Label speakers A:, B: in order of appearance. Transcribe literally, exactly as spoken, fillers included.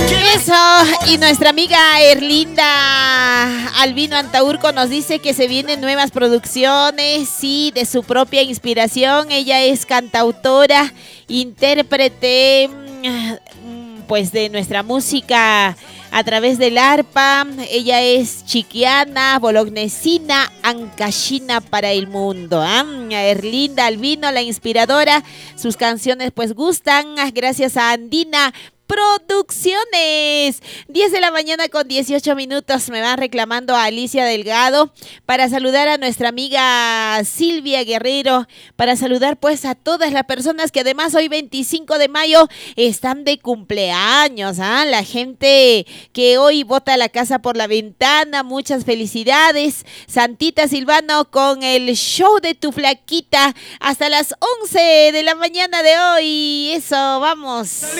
A: Eso, y nuestra amiga Erlinda Albino Antaurco nos dice que se vienen nuevas producciones, sí, de su propia inspiración. Ella es cantautora, intérprete, pues de nuestra música a través del arpa. Ella es chiquiana, bolognesina, ancashina para el mundo. ¿eh? Erlinda Albino, la inspiradora. Sus canciones pues gustan, gracias a Andina Producciones. diez de la mañana con dieciocho minutos. Me van reclamando a Alicia Delgado para saludar a nuestra amiga Silvia Guerrero, para saludar pues a todas las personas que además hoy veinticinco de mayo están de cumpleaños. ¿eh? La gente que hoy bota la casa por la ventana, muchas felicidades. Santita Silvano con el show de tu flaquita hasta las once de la mañana de hoy. Eso, vamos.